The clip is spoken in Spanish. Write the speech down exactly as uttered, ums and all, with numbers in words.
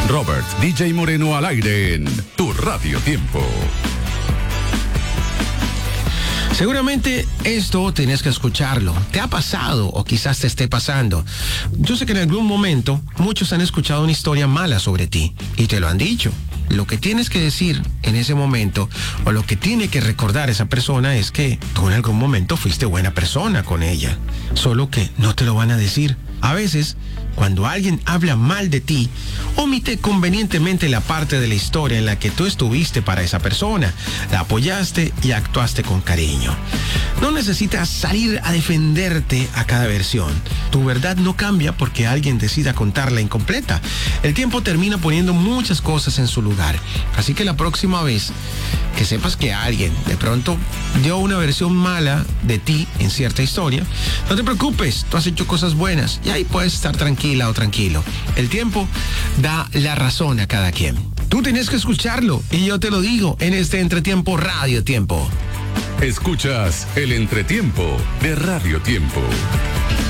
Robert D J Moreno al aire en Tu Radio Tiempo. Seguramente esto tenés que escucharlo. ¿Te ha pasado o quizás te esté pasando? Yo sé que en algún momento muchos han escuchado una historia mala sobre ti y te lo han dicho. Lo que tienes que decir en ese momento o lo que tiene que recordar esa persona es que tú en algún momento fuiste buena persona con ella. Solo que no te lo van a decir. A veces, cuando alguien habla mal de ti, omite convenientemente la parte de la historia en la que tú estuviste para esa persona, la apoyaste y actuaste con cariño. No necesitas salir a defenderte a cada versión. Tu verdad no cambia porque alguien decida contarla incompleta. El tiempo termina poniendo muchas cosas en su lugar. Así que la próxima vez que sepas que alguien de pronto dio una versión mala de ti en cierta historia, no te preocupes, tú has hecho cosas buenas y ahí puedes estar tranquila o tranquilo. El tiempo da la razón a cada quien. Tú tienes que escucharlo y yo te lo digo en este Entretiempo Radio Tiempo. Escuchas el Entretiempo de Radio Tiempo.